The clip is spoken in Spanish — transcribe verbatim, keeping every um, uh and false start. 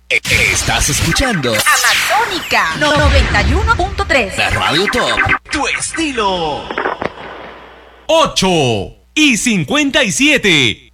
Estás escuchando Amazónica noventa y uno punto tres. La Radio Top. Tu estilo. ocho y cincuenta y siete.